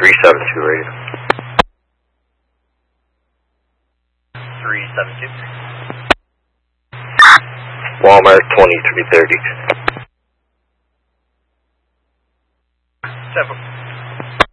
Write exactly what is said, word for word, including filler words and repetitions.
three seven two radio. three seven two. Walmart twenty-three thirty. Seven.